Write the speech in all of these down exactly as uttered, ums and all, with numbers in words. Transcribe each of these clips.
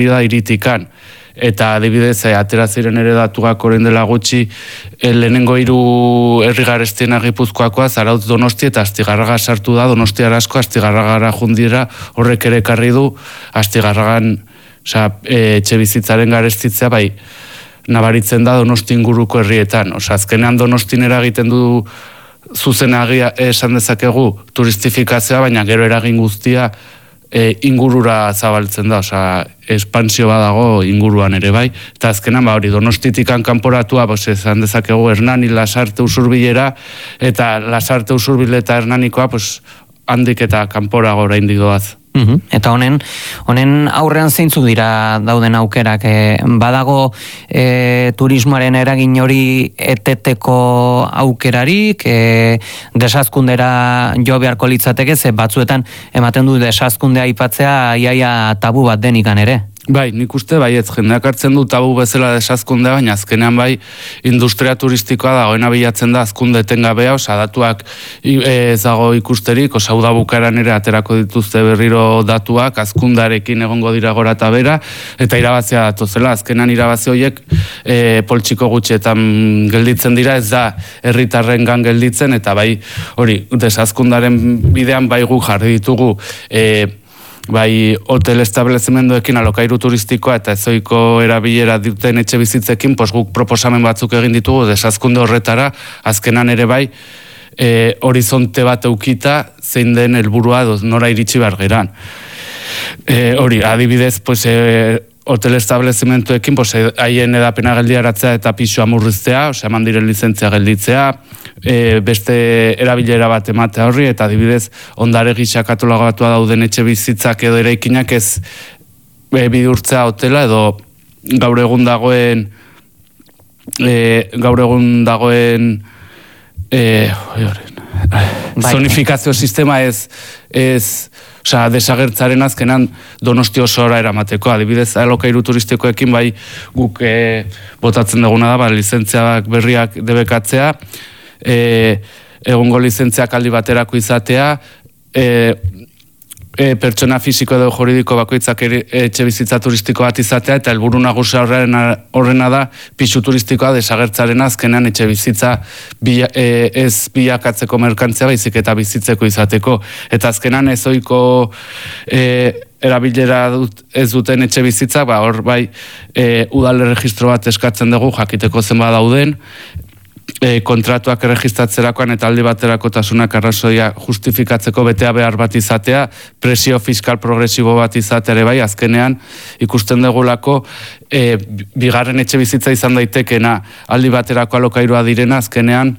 da iritikan. Eta adibidez, atera ziren ere datuak orain dela gutxi, lehenengo hiru herri garestiena Gipuzkoakoa, Zarautz Donosti eta Astigarraga sartu da, Donosti Arasko, Astigarragara jundira, horrek ere ekarri du, Astigarragan etxe bizitzaren garestitzea, bai, nabaritzen da Donosti inguruko herrietan. Osa, azkenean Donostin eragiten du zuzenagia esan dezakegu turistifikazioa, baina gero eragin guztia E, ingurura zabaltzen da, osea, espansio badago inguruan ere bai, eta azkenan, ba, hori, Donostitikan kanporatua, bos, esan dezakegu Hernani, Lasarte, Usurbilera, eta Lasarte, Usurbil eta Hernanikoa, pues, handik eta kanporago oraindik doaz. Uhum. Eta honen honen aurrean zeintzuk dira dauden aukerak, e, badago e, turismoaren eragin hori eteteko aukerarik, e, desazkundera jo beharko litzateke, ze batzuetan ematen du desazkundea aipatzea iaia tabu bat denikan ere. Bai, nik uste bai, ez jendeak hartzen du tabu bezala desazkundea, baina azkenean bai industria turistikoa dagoena bilatzen da azkunde etengabea, osa datuak ez dago ikusterik, osa uda bukaeran ere aterako dituzte berriro datuak, azkundarekin egongo dira gora eta bera, eta irabazia datozela, azkenean irabazi horiek e, poltsiko gutxietan gelditzen dira, ez da herritarrengan gelditzen, eta bai hori desazkundaren bidean bai gu jarri ditugu e, bai hotel establezimenduekin alokairu turistikoa eta ezoiko erabilera duten etxe bizitzekin, pos guk proposamen batzuk egin ditugu desazkunde horretara, azkenan ere bai e, horizonte bat eukita zein den helburua nora iritsi behar geran. E, hori, adibidez, pues, e, hotel establezimentuekin pues, haien edapena geldiaratzea eta pisua murriztea, osea, eman diren lizentzia gelditzea, e, beste erabilera bat ematea horri, eta adibidez, ondare gisa katalogatua dauden etxe bizitzak edo eraikinak ez e, bidurtzea hotela, edo gaur egun dagoen e, gaur egun dagoen e, zonifikazio sistema ez ez Osa, desagertzaren azkenan Donosti osora eramateko. Adibidez, alokairu turistikoekin bai guk e, botatzen duguna da, ba, lizentziak berriak debekatzea, e, egongo lizentziak aldi baterako izatea, e, e, pertsona fisiko edo juridiko bakoitzak etxe bizitza turistiko bat izatea, eta helburu nagusia horrena da pisu turistikoa desagertzaren azkenean etxe bizitza bila, e, ez bilakatzeko merkantzia baizik eta bizitzeko izateko. Eta azkenan ez ohiko e, erabilera dut, ez duten etxe bizitza, ba, hor bai e, udal erregistro bat eskatzen dugu jakiteko zenba dauden, E, kontratuak erregistratzerakoan eta aldi baterakotasunak arrazoia justifikatzeko betea behar bat izatea, presio fiskal progresibo bat izatea ere bai, azkenean ikusten dugulako e, bigarren etxe bizitza izan daitekena aldi baterako alokairua direna, azkenean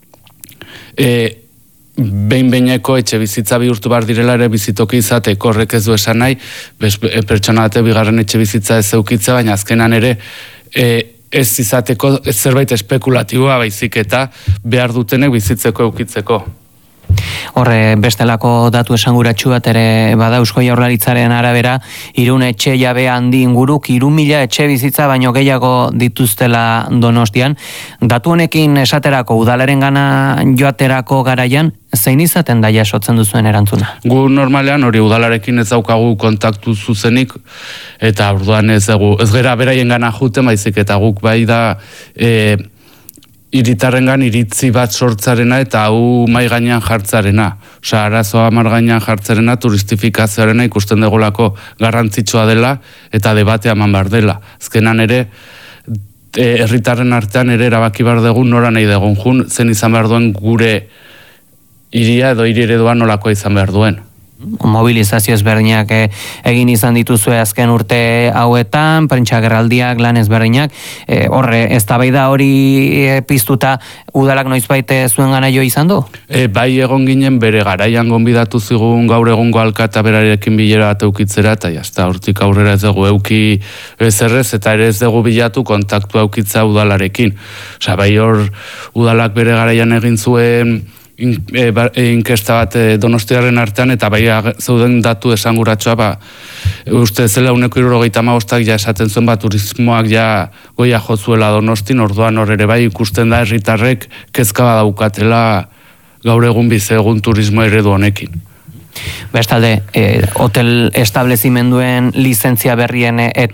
e, behin-behineko etxe bizitza bihurtu behar direla ere bizitoki izateko, horrek ez du esan nahi, bez, e, pertsona bate bigarren etxe bizitza ez eukitza, baina azkenean ere e, ez izateko zerbait espekulatiboa baizik eta behar dutenek bizitzeko eukitzeko. Horre, bestelako datu esanguratsu bat ere bada Eusko Jaurlaritzaren arabera, Irun etxe jabe handi inguruk hiru mila etxe bizitza baino gehiago dituztela Donostian. Datu honekin esaterako udalaren gana joaterako garaian, zein izaten da jasotzen duzuen erantzuna? Gu normalean hori udalarekin ez daukagu kontaktu zuzenik, eta orduan ez dugu, ez gera beraien gana juten, baizik eta guk bai da e, hiritarrengan iritzi bat sortzarena eta hau mai gainean jartzarena. Osa, arazoa mar gainean jartzarena, turistifikazioarena ikusten degolako garrantzitsua dela eta debatea eman behar dela. Azkenan ere, herritarren artean ere erabaki behar dugu nora nahi dugun jun, zen izan behar duen gure hiria edo hiri ereduan nolakoa izan behar duen. Mobilizazio ezberdinak egin izan dituzue azken urte hauetan, prentsagerraldiak, lan ezberdinak, e, horre, eztabaida hori e, piztuta udalak noizbait zuen gana jo izan du? E, bai egon ginen bere garaian gonbidatu zigun gaur egungo alkata berarekin bilera bat eukitzera, eta jazta, hortik aurrera ez dugu euki ezerrez, eta ere ez dugu bilatu kontaktua eukitza udalarekin. Osa, bai hor udalak bere garaian egin zuen inkesta bat Donostiaren artean, eta bai zeuden datu esanguratsua, ba, uste zela uneko hirurogeita hamabostak ja esaten zuen, ba, turismoak ja goia jozuela Donostin, orduan hor ere bai ikusten da herritarrek kezka badaukatela gaur egun bizi egun turismo eredu honekin. Bestalde, eh, hotel establezimenduen lizentzia berrien ete